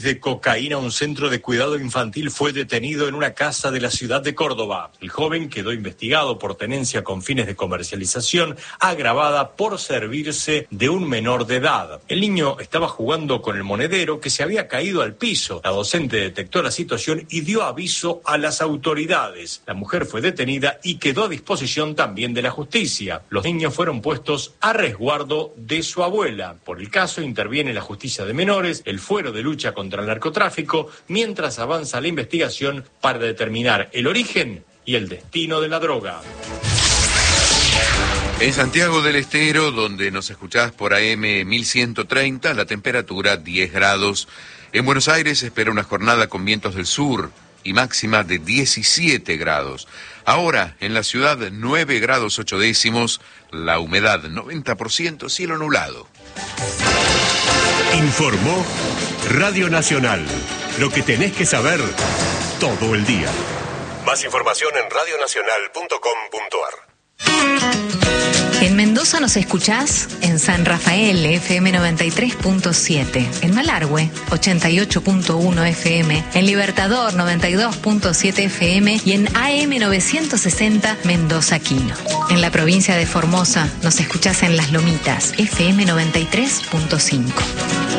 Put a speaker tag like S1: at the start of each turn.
S1: De cocaína, un centro de cuidado infantil fue detenido en una casa de la ciudad de Córdoba. El joven quedó investigado por tenencia con fines de comercialización agravada por servirse de un menor de edad. El niño estaba jugando con el monedero que se había caído al piso. La docente detectó la situación y dio aviso a las autoridades. La mujer fue detenida y quedó a disposición también de la justicia. Los niños fueron puestos a resguardo de su abuela. Por el caso interviene la justicia de menores, el fuero de lucha contra el narcotráfico, mientras avanza la investigación para determinar el origen y el destino de la droga.
S2: En Santiago del Estero, donde nos escuchás por AM 1130, la temperatura 10 grados. En Buenos Aires se espera una jornada con vientos del sur y máxima de 17 grados. Ahora, en la ciudad, 9 grados 8 décimos, la humedad 90%, cielo nublado.
S3: Informó Radio Nacional. Lo que tenés que saber todo el día. Más información en radionacional.com.ar.
S4: En Mendoza nos escuchás en San Rafael, FM 93.7, en Malargüe, 88.1 FM, en Libertador, 92.7 FM y en AM 960 Mendoza Quino. En la provincia de Formosa nos escuchás en Las Lomitas, FM 93.5.